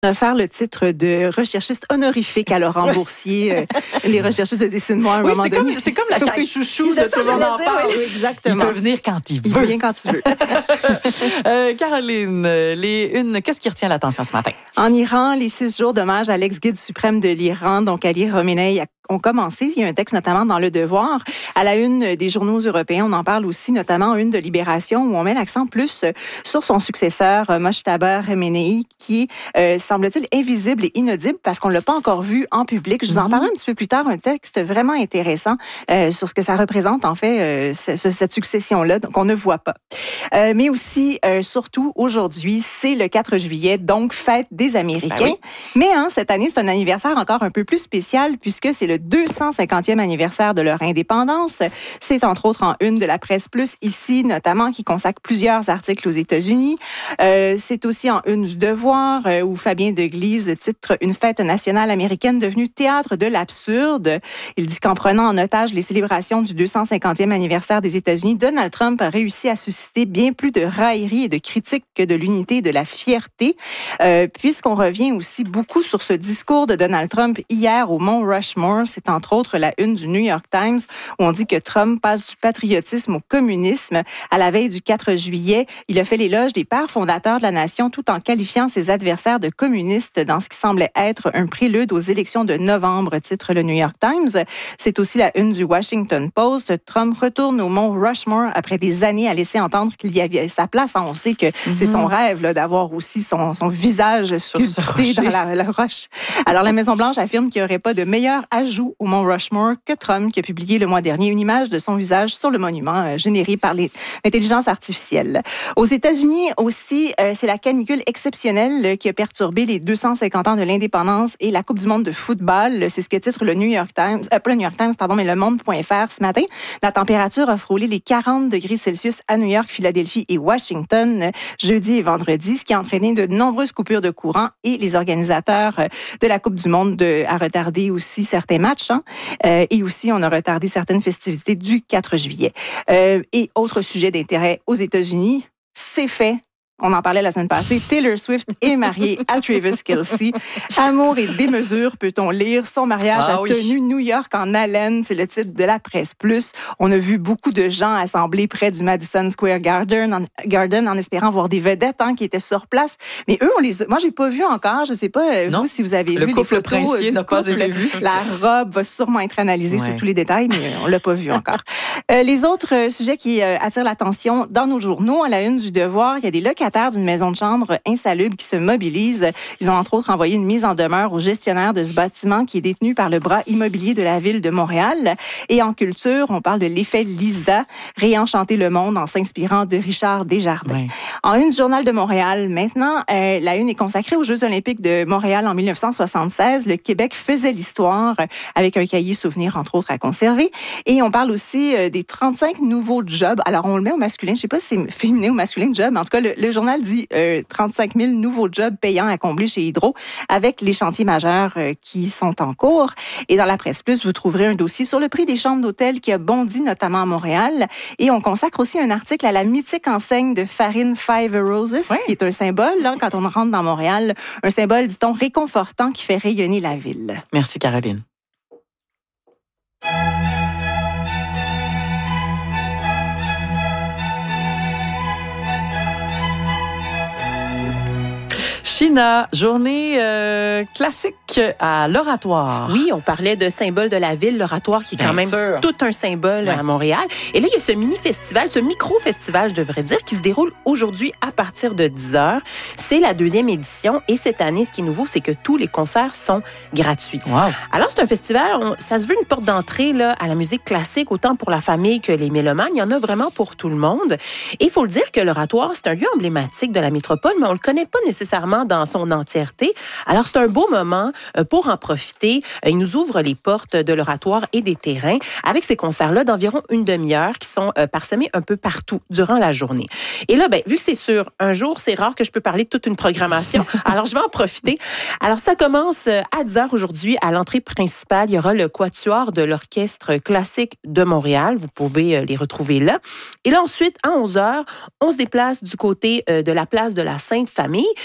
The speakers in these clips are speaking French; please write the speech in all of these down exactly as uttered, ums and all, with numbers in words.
Faire le titre de recherchiste honorifique à Laurent Boursier, euh, les recherchistes de Dessine-moi à un oui, moment c'est donné. Comme, c'est comme la sac chouchou de tout le monde en parle. Oui, exactement. Il peut venir quand il veut. Il vient quand il veut. euh, Caroline, les une, qu'est-ce qui retient l'attention ce matin? En Iran, les six jours d'hommage à l'ex-guide suprême de l'Iran, donc Ali Khamenei, ont commencé. Il y a un texte notamment dans Le Devoir. À la une des journaux européens, on en parle aussi, notamment une de Libération, où on met l'accent plus sur son successeur, Mojtaba Khamenei, qui euh, semble-t-il invisible et inaudible parce qu'on ne l'a pas encore vu en public. Je vous en parlerai un petit peu plus tard, un texte vraiment intéressant euh, sur ce que ça représente, en fait, euh, ce, cette succession-là, qu'on ne voit pas. Euh, mais aussi, euh, surtout, aujourd'hui, c'est le quatre juillet, donc fête des Américains. Ben oui. Mais hein, cette année, c'est un anniversaire encore un peu plus spécial puisque c'est le deux cent cinquantième anniversaire de leur indépendance. C'est entre autres en une de la Presse Plus ici, notamment, qui consacre plusieurs articles aux États-Unis. Euh, c'est aussi en une du Devoir, euh, où Fabien Deglise titre « Une fête nationale américaine devenue théâtre de l'absurde ». Il dit qu'en prenant en otage les célébrations du deux cent cinquantième anniversaire des États-Unis, Donald Trump a réussi à susciter bien plus de railleries et de critiques que de l'unité et de la fierté, euh, puisqu'on revient aussi beaucoup sur ce discours de Donald Trump hier au Mont Rushmore. C'est entre autres la une du New York Times où on dit que Trump passe du patriotisme au communisme. À la veille du quatre juillet, il a fait l'éloge des pères fondateurs de la nation tout en qualifiant ses adversaires de communistes dans ce qui semblait être un prélude aux élections de novembre, titre le New York Times. C'est aussi la une du Washington Post. Trump retourne au Mont Rushmore après des années à laisser entendre qu'il y avait sa place. On sait que mm-hmm. c'est son rêve là, d'avoir aussi son, son visage sculpté dans la, la roche. Alors, la Maison-Blanche affirme qu'il n'y aurait pas de meilleur ajout au Mont Rushmore que Trump, qui a publié le mois dernier une image de son visage sur le monument euh, généré par les, l'intelligence artificielle. Aux États-Unis aussi, euh, c'est la canicule exceptionnelle euh, qui a perturbé les deux cent cinquante ans de l'indépendance et la Coupe du monde de football. C'est ce que titre le New York Times, euh, pas le New York Times, pardon, mais le Monde point F R ce matin. La température a frôlé les quarante degrés Celsius à New York, Philadelphie et Washington euh, jeudi et vendredi, ce qui a entraîné de nombreuses coupures de courant et les organisateurs euh, de la Coupe du monde de, a retardé aussi certains matchs. Hein, euh, et aussi, on a retardé certaines festivités du quatre juillet. Euh, et autre sujet d'intérêt aux États-Unis, c'est fait. On en parlait la semaine passée. Taylor Swift est mariée à Travis Kelce. Amour et démesure, peut-on lire. Son mariage ah, a oui. tenu New York en haleine. C'est le titre de la Presse Plus. On a vu beaucoup de gens assemblés près du Madison Square Garden en, Garden, en espérant voir des vedettes hein, qui étaient sur place. Mais eux, on les, moi, j'ai pas vu encore. Je sais pas non. vous si vous avez le vu couple les photos princier n'a pas été vu. La robe va sûrement être analysée ouais. sur tous les détails, mais on l'a pas vu encore. euh, les autres sujets qui euh, attirent l'attention dans nos journaux, à la une du Devoir, il y a des locataires d'une maison de chambre insalubre qui se mobilisent. Ils ont entre autres envoyé une mise en demeure au gestionnaire de ce bâtiment qui est détenu par le bras immobilier de la ville de Montréal. Et en culture, on parle de l'effet Lisa, réenchanter le monde en s'inspirant de Richard Desjardins. Oui. En une du Journal de Montréal, maintenant, euh, la une est consacrée aux Jeux olympiques de Montréal en dix-neuf cent soixante-seize. Le Québec faisait l'histoire avec un cahier souvenir, entre autres, à conserver. Et on parle aussi euh, des trente-cinq nouveaux jobs. Alors, on le met au masculin. Je ne sais pas si c'est féminin ou masculin job, mais en tout cas, le, le journal dit euh, trente-cinq mille nouveaux jobs payants à combler chez Hydro avec les chantiers majeurs euh, qui sont en cours. Et dans la Presse Plus, vous trouverez un dossier sur le prix des chambres d'hôtel qui a bondi notamment à Montréal. Et on consacre aussi un article à la mythique enseigne de farine Five Roses, oui. qui est un symbole, là, quand on rentre dans Montréal, un symbole, dit-on, réconfortant qui fait rayonner la ville. Merci, Caroline. China, journée euh, classique à l'Oratoire. Oui, on parlait de symbole de la ville, l'Oratoire, qui est quand Bien même sûr. tout un symbole ouais. à Montréal. Et là, il y a ce mini-festival, ce micro-festival, je devrais dire, qui se déroule aujourd'hui à partir de dix heures. C'est la deuxième édition. Et cette année, ce qui est nouveau, c'est que tous les concerts sont gratuits. Wow. Alors, c'est un festival, on, ça se veut une porte d'entrée là, à la musique classique, autant pour la famille que les mélomanes. Il y en a vraiment pour tout le monde. Et il faut le dire que l'Oratoire, c'est un lieu emblématique de la métropole, mais on le connaît pas nécessairement dans son entièreté. Alors, c'est un beau moment pour en profiter. Il nous ouvre les portes de l'Oratoire et des terrains avec ces concerts-là d'environ une demi-heure qui sont parsemés un peu partout durant la journée. Et là, ben, vu que c'est sur un jour, c'est rare que je peux parler de toute une programmation. Alors, je vais en profiter. Alors, ça commence à dix heures aujourd'hui. À l'entrée principale, il y aura le quatuor de l'Orchestre classique de Montréal. Vous pouvez les retrouver là. Et là, ensuite, à onze heures, on se déplace du côté de la place de la Sainte-Famille. Il y a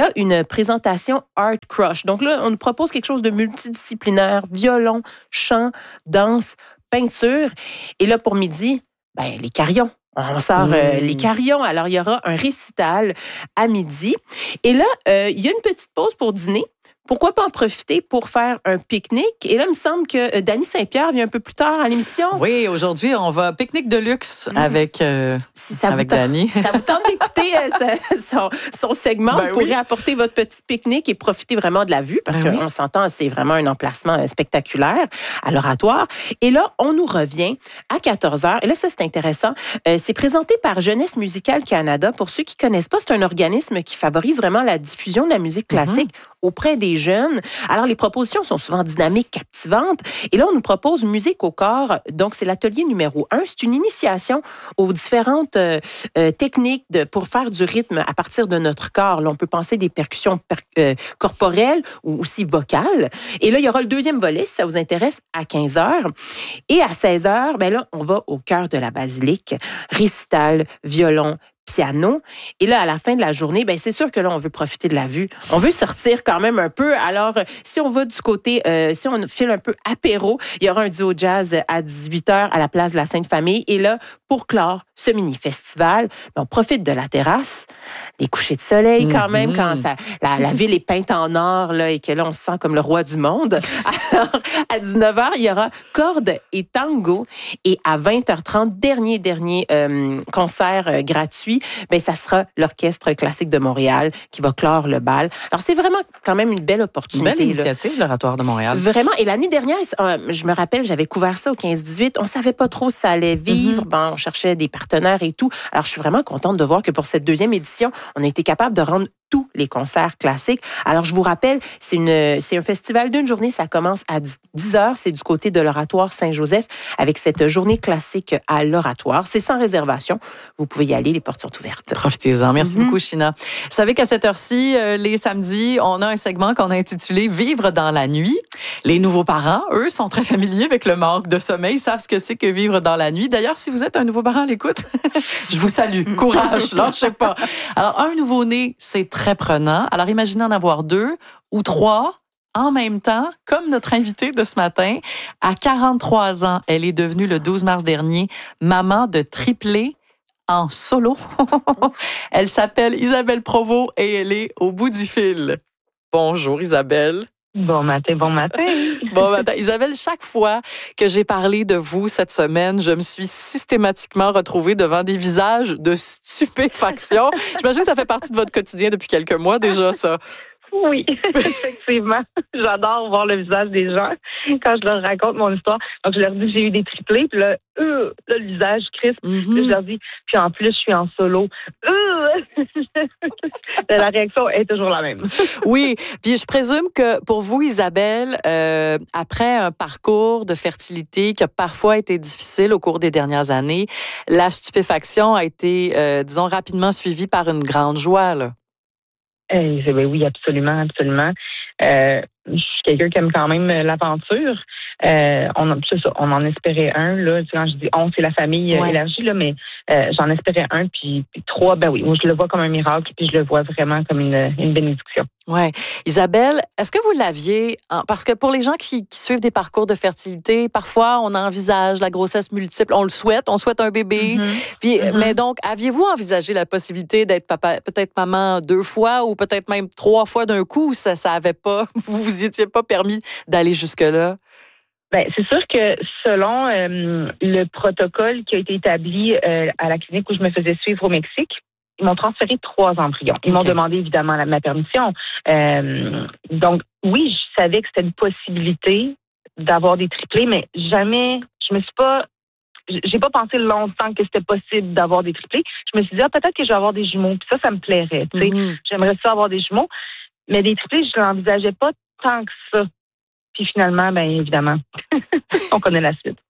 a une présentation Art Crush. Donc là, on nous propose quelque chose de multidisciplinaire, violon, chant, danse, peinture. Et là, pour midi, ben, les carillons. On sort mmh. euh, les carillons. Alors, il y aura un récital à midi. Et là, euh, il y a une petite pause pour dîner. Pourquoi pas en profiter pour faire un pique-nique? Et là, il me semble que Dany Saint-Pierre vient un peu plus tard à l'émission. Oui, aujourd'hui, on va pique-nique de luxe mmh. avec, euh, si ça avec vous tente, Dany. Si ça vous tente d'écouter euh, son, son segment, ben vous pourrez oui. apporter votre petit pique-nique et profiter vraiment de la vue parce ben qu'on oui. s'entend, c'est vraiment un emplacement spectaculaire à l'Oratoire. Et là, on nous revient à quatorze heures. Et là, ça, c'est intéressant. Euh, c'est présenté par Jeunesse musicale Canada. Pour ceux qui ne connaissent pas, c'est un organisme qui favorise vraiment la diffusion de la musique classique mmh. auprès des jeunes. Alors, les propositions sont souvent dynamiques, captivantes. Et là, on nous propose Musique au corps. Donc, c'est l'atelier numéro un. C'est une initiation aux différentes euh, euh, techniques de, pour faire du rythme à partir de notre corps. Là, on peut penser des percussions per, euh, corporelles ou aussi vocales. Et là, il y aura le deuxième volet, si ça vous intéresse, à quinze heures. Et à seize heures, ben là, on va au cœur de la basilique. Récital, violon, piano. Et là, à la fin de la journée, ben c'est sûr que là, on veut profiter de la vue. On veut sortir quand même un peu. Alors, si on va du côté, euh, si on file un peu apéro, il y aura un duo jazz à dix-huit heures à la place de la Sainte-Famille. Et là, pour clore ce mini-festival, ben, on profite de la terrasse, les couchers de soleil quand mm-hmm. même, quand ça, la, la ville est peinte en or là, et que là, on se sent comme le roi du monde. Alors, à dix-neuf heures, il y aura cordes et tango. Et à vingt heures trente, dernier, dernier euh, concert euh, gratuit, ben ça sera l'Orchestre classique de Montréal qui va clore le bal. Alors, c'est vraiment quand même une belle opportunité. Une belle initiative, là. l'Oratoire de Montréal. Vraiment. Et l'année dernière, je me rappelle, j'avais couvert ça au quinze dix-huit. On ne savait pas trop si ça allait vivre. Mm-hmm. Bon, on cherchait des partenaires et tout. Alors, je suis vraiment contente de voir que pour cette deuxième édition, on a été capable de rendre tous les concerts classiques. Alors, je vous rappelle, c'est, une, c'est un festival d'une journée. Ça commence à dix heures. C'est du côté de l'Oratoire Saint-Joseph avec cette journée classique à l'Oratoire. C'est sans réservation. Vous pouvez y aller. Les portes sont ouvertes. Profitez-en. Merci mm-hmm. beaucoup, China. Vous savez qu'à cette heure-ci, euh, les samedis, on a un segment qu'on a intitulé « Vivre dans la nuit ». Les nouveaux parents, eux, sont très familiers avec le manque de sommeil, savent ce que c'est que vivre dans la nuit. D'ailleurs, si vous êtes un nouveau parent à l'écoute, je vous salue. Courage, lâchez pas. Alors, un nouveau-né, c'est très prenant. Alors, imaginez en avoir deux ou trois en même temps, comme notre invitée de ce matin. À quarante-trois ans, elle est devenue le douze mars dernier maman de triplés en solo. Elle s'appelle Isabelle Provost et elle est au bout du fil. Bonjour Isabelle. Bon matin, bon matin. Bon matin. Isabelle, chaque fois que j'ai parlé de vous cette semaine, je me suis systématiquement retrouvée devant des visages de stupéfaction. J'imagine que ça fait partie de votre quotidien depuis quelques mois déjà, ça. Oui, effectivement. J'adore voir le visage des gens quand je leur raconte mon histoire. Donc, je leur dis que j'ai eu des triplés, puis là, euh, là le visage crispe. Mm-hmm. Puis je leur dis, puis en plus, je suis en solo. Euh! La réaction est toujours la même. Oui, puis je présume que pour vous, Isabelle, euh, après un parcours de fertilité qui a parfois été difficile au cours des dernières années, la stupéfaction a été, euh, disons, rapidement suivie par une grande joie, là. Eh, ben oui, absolument, absolument. Euh, je suis quelqu'un qui aime quand même l'aventure. Euh, on, c'est ça, on en espérait un, là. Quand je dis on, c'est la famille ouais. élargie, là, mais euh, j'en espérais un, puis, puis trois, ben oui, moi, je le vois comme un miracle, puis je le vois vraiment comme une, une bénédiction. Oui. Isabelle, est-ce que vous l'aviez, parce que pour les gens qui, qui suivent des parcours de fertilité, parfois, on envisage la grossesse multiple, on le souhaite, on souhaite un bébé, mm-hmm. puis, mm-hmm. mais donc, aviez-vous envisagé la possibilité d'être papa, peut-être maman deux fois, ou peut-être même trois fois d'un coup, ou ça, ça avait pas, vous vous étiez pas permis d'aller jusque-là? Ben, c'est sûr que selon euh, le protocole qui a été établi euh, à la clinique où je me faisais suivre au Mexique, ils m'ont transféré trois embryons. Ils okay. m'ont demandé évidemment la, ma permission. Euh, donc, oui, je savais que c'était une possibilité d'avoir des triplés, mais jamais, je me suis pas, j'ai pas pensé longtemps que c'était possible d'avoir des triplés. Je me suis dit, ah, peut-être que je vais avoir des jumeaux. Puis ça, ça me plairait. Tu sais, mm-hmm. J'aimerais ça avoir des jumeaux. Mais des triplés, je l'envisageais pas tant que ça. Puis finalement, bien évidemment, on connaît la suite.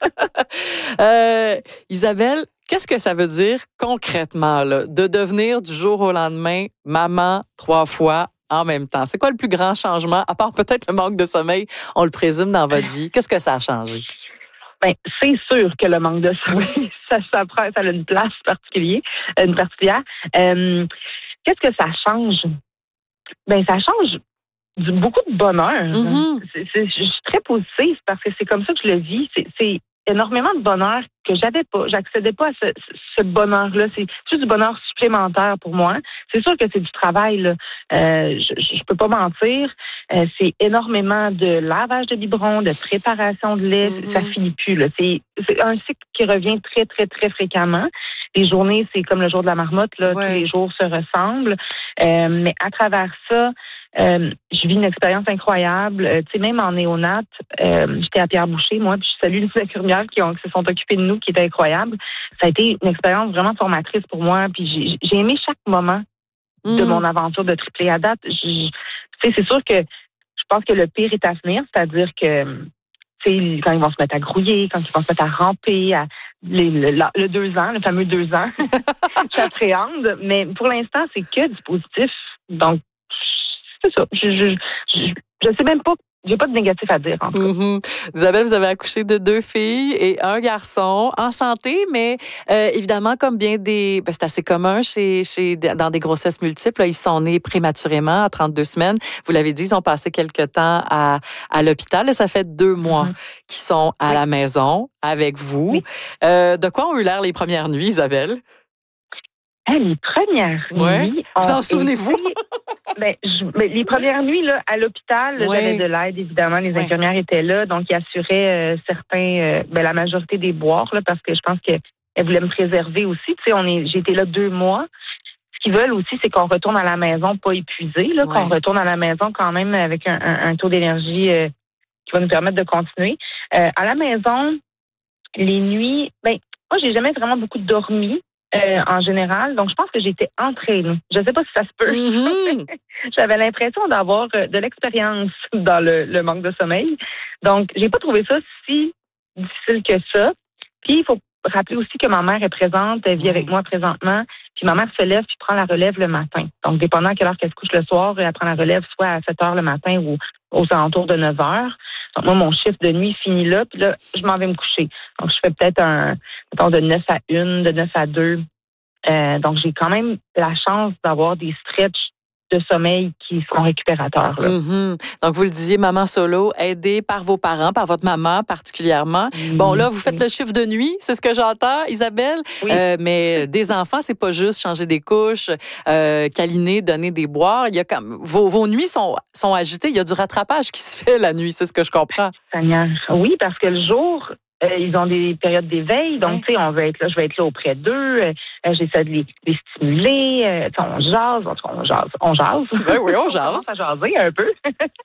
euh, Isabelle, qu'est-ce que ça veut dire concrètement là, de devenir du jour au lendemain maman trois fois en même temps? C'est quoi le plus grand changement, à part peut-être le manque de sommeil, on le présume, dans votre vie? Qu'est-ce que ça a changé? Bien, c'est sûr que le manque de sommeil, ça, ça, prend, ça a une place particulière. Une particulière. Euh, qu'est-ce que ça change? Ben, ça change du, beaucoup de bonheur. Mm-hmm. C'est, c'est, je suis très positive parce que c'est comme ça que je le vis. C'est, c'est énormément de bonheur que j'avais pas. J'accédais pas à ce, ce bonheur-là. C'est juste du bonheur supplémentaire pour moi. C'est sûr que c'est du travail, là. Euh, je, je peux pas mentir. Euh, c'est énormément de lavage de biberon, de préparation de lait. Mm-hmm. Ça finit plus, là. C'est, c'est un cycle qui revient très, très, très fréquemment. Les journées, c'est comme le jour de la marmotte, là. Ouais. Tous les jours se ressemblent. Euh, mais à travers ça, Euh, je vis une expérience incroyable. Euh, tu sais, même en néonat, euh, j'étais à Pierre-Boucher, moi, puis je salue les infirmières qui, ont, qui se sont occupées de nous, qui étaient incroyables. Ça a été une expérience vraiment formatrice pour moi, puis j'ai, j'ai aimé chaque moment mmh. de mon aventure de triplé à date. Tu sais, c'est sûr que je pense que le pire est à venir, c'est-à-dire que, tu sais, quand ils vont se mettre à grouiller, quand ils vont se mettre à ramper, à les, le, le, le deux ans, le fameux deux ans, j'appréhende. Mais pour l'instant, c'est que du positif. Donc, c'est ça. Je, je, je, je sais même pas. J'ai pas de négatif à dire, en tout cas. Mm-hmm. Isabelle, vous avez accouché de deux filles et un garçon en santé, mais euh, évidemment, comme bien des... Ben, c'est assez commun chez, chez, dans des grossesses multiples. Là, ils sont nés prématurément à trente-deux semaines. Vous l'avez dit, ils ont passé quelque temps à, à l'hôpital. Là, ça fait deux mois mm-hmm. qu'ils sont à oui. la maison avec vous. Oui. Euh, de quoi ont eu l'air les premières nuits, Isabelle? Ah, les premières ouais. nuits... Vous en souvenez-vous? Ben, je, ben, les premières nuits là, à l'hôpital, ouais. j'avais de l'aide, évidemment. Les ouais. infirmières étaient là, donc ils assuraient euh, certains, euh, ben, la majorité des boires, là, parce que je pense qu'elles voulaient me préserver aussi. Tu sais, on est, j'ai été là deux mois. Ce qu'ils veulent aussi, c'est qu'on retourne à la maison pas épuisé, là, ouais. qu'on retourne à la maison quand même avec un, un, un taux d'énergie euh, qui va nous permettre de continuer. Euh, à la maison, les nuits, ben, moi, j'ai jamais vraiment beaucoup dormi. Euh, en général. Donc, je pense que j'étais entraînée. Je ne sais pas si ça se peut. Mm-hmm. J'avais l'impression d'avoir de l'expérience dans le, le manque de sommeil. Donc, j'ai pas trouvé ça si difficile que ça. Puis, il faut rappeler aussi que ma mère est présente, elle vit avec moi présentement. Puis, ma mère se lève puis prend la relève le matin. Donc, dépendant à quelle heure qu'elle se couche le soir, elle prend la relève soit à sept heures le matin ou aux alentours de neuf heures. Donc, moi, mon chiffre de nuit finit là, puis là, je m'en vais me coucher. Donc, je fais peut-être un, mettons, de neuf à une, de neuf à deux. Euh, donc, j'ai quand même la chance d'avoir des stretches de sommeil qui sont récupérateurs. Là. Mm-hmm. Donc, vous le disiez, maman solo, aidée par vos parents, par votre maman particulièrement. Mm-hmm. Bon, là, vous faites le chiffre de nuit, c'est ce que j'entends, Isabelle. Oui. Euh, mais des enfants, c'est pas juste changer des couches, euh, câliner, donner des boires. Il y a comme vos, vos nuits sont, sont agitées. Il y a du rattrapage qui se fait la nuit, c'est ce que je comprends. Seigneur. Oui, parce que le jour... Euh, ils ont des périodes d'éveil, donc oui. tu sais, on va être là, je vais être là auprès d'eux. Euh, j'essaie de les, les stimuler. Euh, on jase, en tout cas, on jase, on jase. Oui, oui, on jase. On commence à jaser un peu.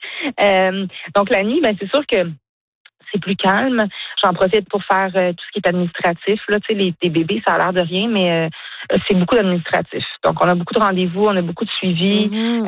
euh, donc la nuit, ben c'est sûr que c'est plus calme. J'en profite pour faire euh, tout ce qui est administratif. Là, tu sais, les, les bébés, ça a l'air de rien, mais euh, c'est beaucoup d'administratif. Donc on a beaucoup de rendez-vous, on a beaucoup de suivi. Mm-hmm.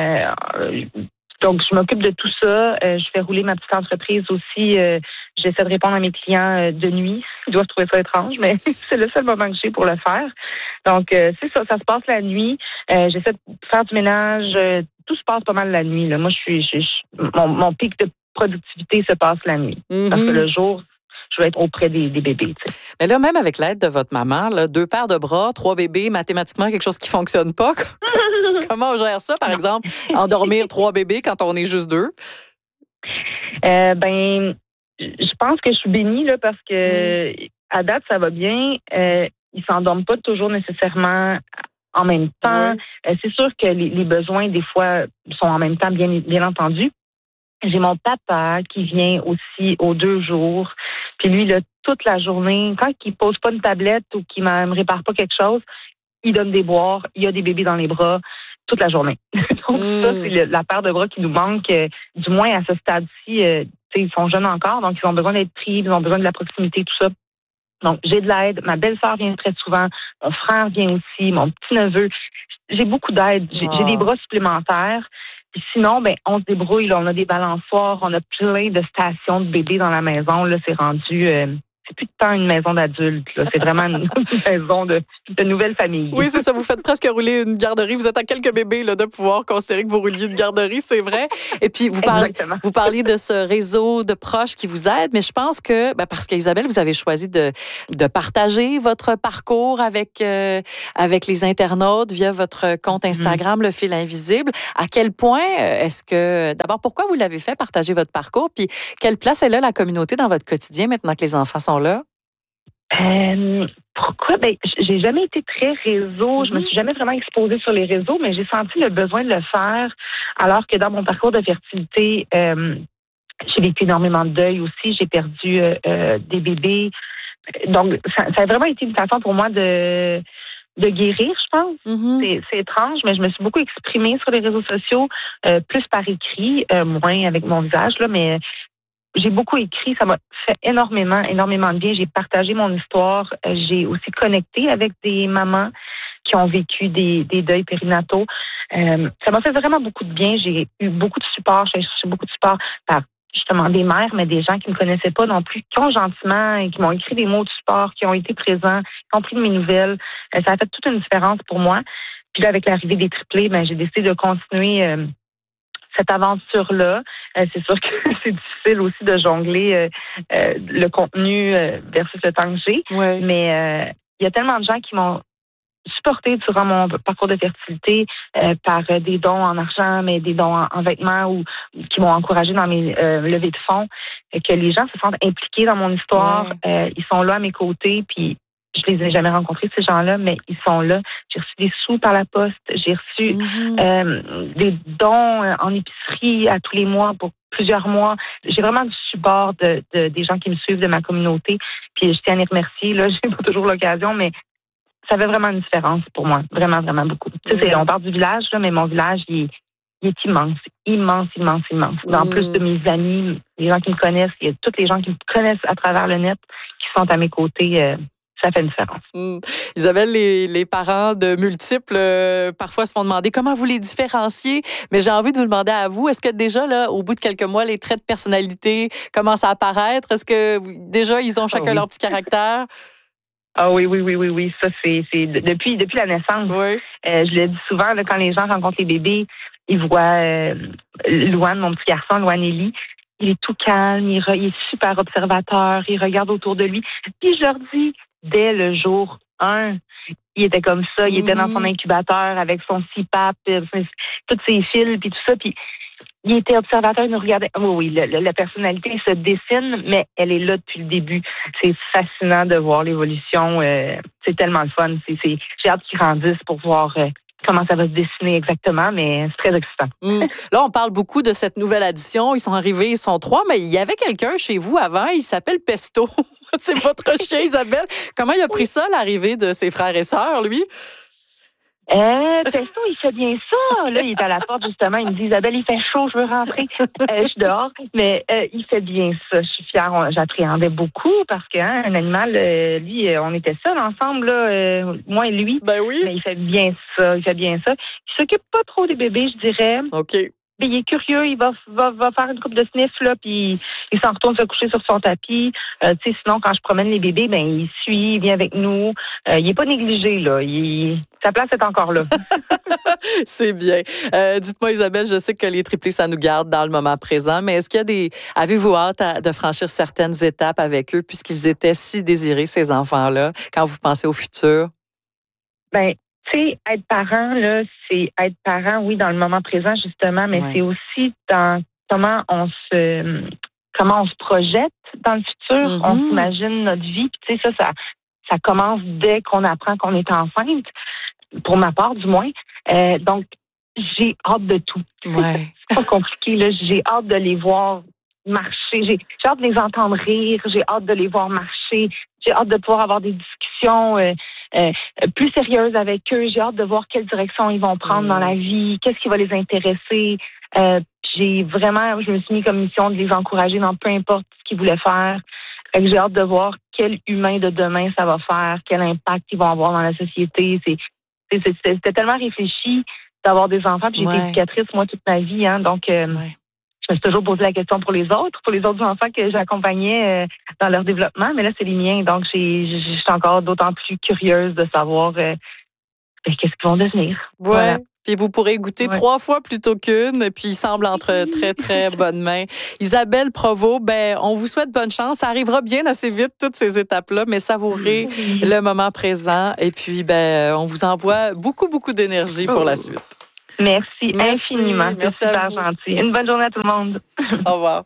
Euh, Donc, je m'occupe de tout ça. Euh, je fais rouler ma petite entreprise aussi. Euh, j'essaie de répondre à mes clients euh, de nuit. Ils doivent trouver ça étrange, mais c'est le seul moment que j'ai pour le faire. Donc, euh, c'est ça. Ça se passe la nuit. Euh, j'essaie de faire du ménage. Euh, tout se passe pas mal la nuit. Là. Moi, je suis, je, je, mon, mon pic de productivité se passe la nuit. Mm-hmm. Parce que le jour, je vais être auprès des, des bébés. Tu sais. Mais là, même avec l'aide de votre maman, là, deux paires de bras, trois bébés, mathématiquement, quelque chose qui fonctionne pas. Comment on gère ça, par non. exemple, endormir trois bébés quand on est juste deux? Euh, ben, je pense que je suis bénie là, parce que mm. à date, ça va bien. Euh, ils s'endorment pas toujours nécessairement en même temps. Mm. Euh, c'est sûr que les, les besoins, des fois, sont en même temps, bien, bien entendu. J'ai mon papa qui vient aussi aux deux jours. Puis lui, là, toute la journée, quand il pose pas une tablette ou qu'il ne me répare pas quelque chose, il donne des boires, il y a des bébés dans les bras toute la journée. Donc mmh. ça, c'est le, la paire de bras qui nous manque, euh, du moins à ce stade-ci. Euh, ils sont jeunes encore, donc ils ont besoin d'être pris, ils ont besoin de la proximité, tout ça. Donc, j'ai de l'aide. Ma belle-sœur vient très souvent. Mon frère vient aussi. Mon petit-neveu. J'ai beaucoup d'aide. J'ai, oh. j'ai des bras supplémentaires. Puis sinon, ben, on se débrouille. Là. On a des balançoires. On a plein de stations de bébés dans la maison. Là, c'est rendu... Euh, c'est plus tant une maison d'adultes, là. C'est vraiment une maison de, de nouvelles familles. Oui, c'est ça. Vous faites presque rouler une garderie. Vous êtes à quelques bébés là, de pouvoir considérer que vous rouliez une garderie, c'est vrai. Et puis, vous parlez, vous parliez de ce réseau de proches qui vous aident, mais je pense que, ben parce qu'Isabelle, vous avez choisi de, de partager votre parcours avec, euh, avec les internautes via votre compte Instagram, mmh. Le Fil Invisible. À quel point est-ce que, d'abord, pourquoi vous l'avez fait, partager votre parcours, puis quelle place elle a la communauté dans votre quotidien maintenant que les enfants sont là? Euh, pourquoi? Ben, j'ai jamais été très réseau. Mm-hmm. Je me suis jamais vraiment exposée sur les réseaux, mais j'ai senti le besoin de le faire. Alors que dans mon parcours de fertilité, euh, j'ai vécu énormément de deuil aussi. J'ai perdu euh, euh, des bébés. Donc, ça, ça a vraiment été une façon pour moi de de guérir, je pense. Mm-hmm. C'est, c'est étrange, mais je me suis beaucoup exprimée sur les réseaux sociaux, euh, plus par écrit, euh, moins avec mon visage, là, mais j'ai beaucoup écrit, ça m'a fait énormément, énormément de bien. J'ai partagé mon histoire. J'ai aussi connecté avec des mamans qui ont vécu des, des deuils périnataux. Euh, ça m'a fait vraiment beaucoup de bien. J'ai eu beaucoup de support. J'ai eu beaucoup de support par justement des mères, mais des gens qui ne me connaissaient pas non plus, qui ont gentiment et qui m'ont écrit des mots de support, qui ont été présents, qui ont pris de mes nouvelles. Euh, ça a fait toute une différence pour moi. Puis là, avec l'arrivée des triplés, ben, j'ai décidé de continuer euh, cette aventure-là. Euh, c'est sûr que c'est difficile aussi de jongler euh, euh, le contenu euh, versus le temps que j'ai. Ouais. Mais euh, il y a tellement de gens qui m'ont supporté durant mon parcours de fertilité euh, par euh, des dons en argent, mais des dons en, en vêtements ou qui m'ont encouragé dans mes euh, levées de fonds, euh, que les gens se sentent impliqués dans mon histoire. Ouais. Euh, ils sont là à mes côtés, puis je les ai jamais rencontrés, ces gens-là, mais ils sont là. J'ai reçu des sous par la poste. J'ai reçu mm-hmm. euh, des dons en épicerie à tous les mois pour plusieurs mois. J'ai vraiment du support de, de, des gens qui me suivent, de ma communauté. Puis je tiens à les remercier. Là, j'ai pas toujours l'occasion, mais ça fait vraiment une différence pour moi. Vraiment, vraiment beaucoup. Mm-hmm. Tu sais, c'est, on parle du village, là, mais mon village, il, il est immense. Immense, immense, immense. Mm-hmm. En plus de mes amis, les gens qui me connaissent, il y a tous les gens qui me connaissent à travers le net qui sont à mes côtés. Euh, Ça fait une différence. Mmh. Isabelle, les, les parents de multiples, euh, parfois se font demander comment vous les différenciez, mais j'ai envie de vous demander à vous, est-ce que déjà, là, au bout de quelques mois, les traits de personnalité commencent à apparaître? Est-ce que déjà, ils ont chacun oh oui. leur petit caractère? Ah oui, oui, oui, oui, oui. Ça, c'est, c'est depuis, depuis la naissance. Oui. Euh, je le dis souvent, là, quand les gens rencontrent les bébés, ils voient euh, Louane, mon petit garçon, Louane Élie. Il est tout calme, il, re, il est super observateur, il regarde autour de lui. Puis je leur dis, dès le jour un, il était comme ça. Il mm-hmm. était dans son incubateur avec son C PAP, toutes ses fils, puis tout ça. Puis il était observateur, il nous regardait. Oh oui, le, le, la personnalité se dessine, mais elle est là depuis le début. C'est fascinant de voir l'évolution. Euh, c'est tellement le fun. C'est, c'est, j'ai hâte qu'ils grandissent pour voir euh, comment ça va se dessiner exactement, mais c'est très excitant. Mmh. Là, on parle beaucoup de cette nouvelle addition. Ils sont arrivés, ils sont trois, mais il y avait quelqu'un chez vous avant, il s'appelle Pesto. C'est votre chien, Isabelle. Comment il a pris ça, l'arrivée de ses frères et sœurs, lui? Euh, Pesto, il fait bien ça. Là, il est à la porte, justement. Il me dit, Isabelle, il fait chaud, je veux rentrer. Euh, je suis dehors. Mais euh, il fait bien ça. Je suis fière. On, j'appréhendais beaucoup parce qu'un hein, animal, euh, lui, on était seuls ensemble, là, euh, moi et lui. Ben oui. Mais il fait bien ça. Il fait bien ça. Il s'occupe pas trop des bébés, je dirais. OK. Mais il est curieux, il va, va, va faire une coupe de sniff, là, puis il s'en retourne se coucher sur son tapis. Euh, tu sais, sinon, quand je promène les bébés, ben il suit, il vient avec nous. Euh, il est pas négligé, là. Il, sa place est encore là. C'est bien. Euh, dites-moi, Isabelle, je sais que les triplés, ça nous garde dans le moment présent, mais est-ce qu'il y a des... Avez-vous hâte à, de franchir certaines étapes avec eux, puisqu'ils étaient si désirés, ces enfants-là, quand vous pensez au futur? Ben, tu sais, être parent, là, c'est être parent, oui, dans le moment présent, justement, mais ouais. c'est aussi dans comment on se comment on se projette dans le futur, mm-hmm. on s'imagine notre vie. Tu sais, ça, ça, ça commence dès qu'on apprend qu'on est enceinte, pour ma part, du moins. Euh, donc, j'ai hâte de tout. Ouais. C'est pas compliqué, là. J'ai hâte de les voir marcher. J'ai, j'ai hâte de les entendre rire. J'ai hâte de les voir marcher. J'ai hâte de pouvoir avoir des discussions euh, euh, plus sérieuses avec eux. J'ai hâte de voir quelle direction ils vont prendre mmh. dans la vie, qu'est-ce qui va les intéresser. Euh, j'ai vraiment, je me suis mis comme mission de les encourager dans peu importe ce qu'ils voulaient faire. Fait que j'ai hâte de voir quel humain de demain ça va faire, quel impact ils vont avoir dans la société. C'est, c'est, c'est, c'était tellement réfléchi d'avoir des enfants. Puis j'ai ouais. été éducatrice, moi, toute ma vie. Hein, donc, euh, ouais. je me suis toujours posé la question pour les autres, pour les autres enfants que j'accompagnais euh, dans leur développement, mais là, c'est les miens. Donc, j'ai, je suis encore d'autant plus curieuse de savoir euh, qu'est-ce qu'ils vont devenir. Ouais. Voilà. Puis vous pourrez goûter Ouais. trois fois plutôt qu'une, puis il semble entre très, très bonnes mains. Isabelle Provost, ben, on vous souhaite bonne chance. Ça arrivera bien assez vite, toutes ces étapes-là, mais savourez le moment présent. Et puis, ben, on vous envoie beaucoup, beaucoup d'énergie pour la suite. Merci, Merci, infiniment. C'est merci à super vous. gentil. Une bonne journée à tout le monde. Au revoir.